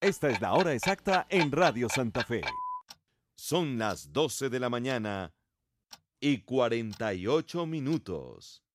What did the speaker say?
Esta es la hora exacta en Radio Santa Fe. Son las 12 de la mañana y 48 minutos.